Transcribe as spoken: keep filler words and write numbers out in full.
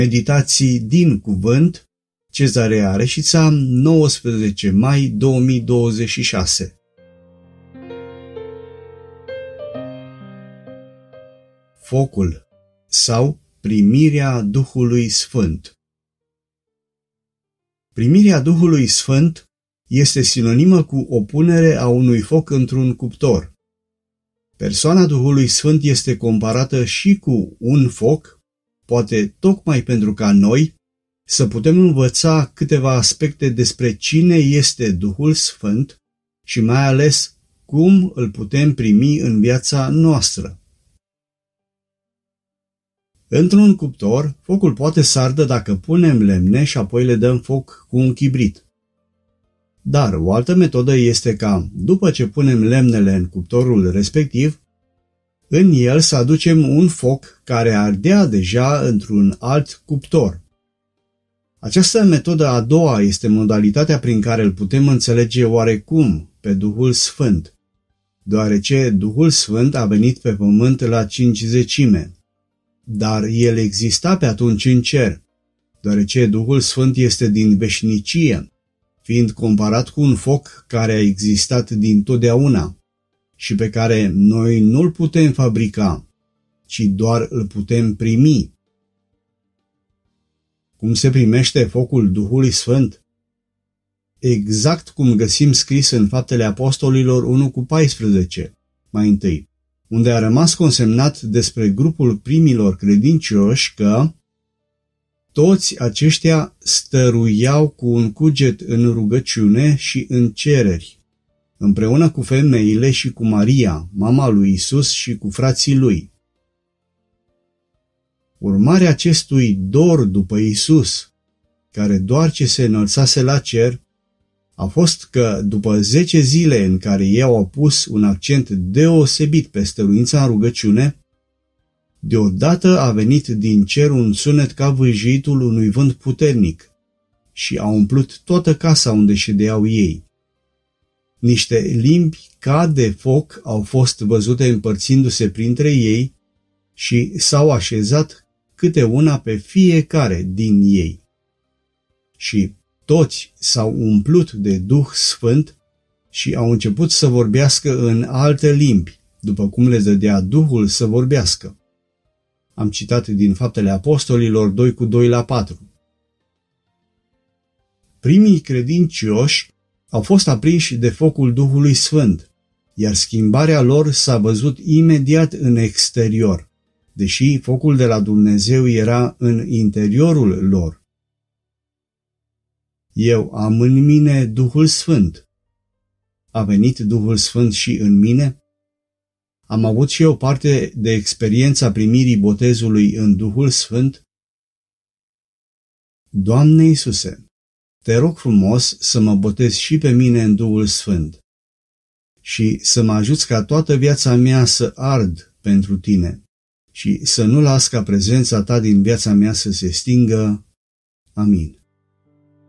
Meditații din Cuvânt, Cezarea Reșița, nouăsprezece mai două mii douăzeci și șase. Focul sau primirea Duhului Sfânt. Primirea Duhului Sfânt este sinonimă cu o punere a unui foc într-un cuptor. Persoana Duhului Sfânt este comparată și cu un foc, poate tocmai pentru ca noi să putem învăța câteva aspecte despre cine este Duhul Sfânt și mai ales cum îl putem primi în viața noastră. Într-un cuptor, focul poate să ardă dacă punem lemne și apoi le dăm foc cu un chibrit. Dar o altă metodă este ca, după ce punem lemnele în cuptorul respectiv, în el să aducem un foc care ardea deja într-un alt cuptor. Această metodă a doua este modalitatea prin care îl putem înțelege oarecum pe Duhul Sfânt, deoarece Duhul Sfânt a venit pe pământ la cincizecime, dar el exista pe atunci în cer, deoarece Duhul Sfânt este din veșnicie, fiind comparat cu un foc care a existat dintotdeauna și pe care noi nu-l putem fabrica, ci doar îl putem primi. Cum se primește focul Duhului Sfânt? Exact cum găsim scris în Faptele Apostolilor unu cu paisprezece, mai întâi, unde a rămas consemnat despre grupul primilor credincioși că toți aceștia stăruiau cu un cuget în rugăciune și în cereri, împreună cu femeile și cu Maria, mama lui Isus și cu frații lui. Urmarea acestui dor după Isus, care doar ce se înălțase la cer, a fost că după zece zile în care ei au pus un accent deosebit pe stăruința în rugăciune, deodată a venit din cer un sunet ca vâjitul unui vânt puternic și a umplut toată casa unde ședeau ei. Niște limbi ca de foc au fost văzute împărțindu-se printre ei și s-au așezat câte una pe fiecare din ei. Și toți s-au umplut de Duh Sfânt și au început să vorbească în alte limbi, după cum le dădea Duhul să vorbească. Am citat din Faptele Apostolilor doi cu doi la patru. Primii credincioși au fost aprinși de focul Duhului Sfânt, iar schimbarea lor s-a văzut imediat în exterior, deși focul de la Dumnezeu era în interiorul lor. Eu am în mine Duhul Sfânt. A venit Duhul Sfânt și în mine? Am avut și eu parte de experiența primirii botezului în Duhul Sfânt? Doamne Iisuse, te rog frumos să mă botezi și pe mine în Duhul Sfânt și să mă ajuți ca toată viața mea să ard pentru tine și să nu las ca prezența ta din viața mea să se stingă. Amin.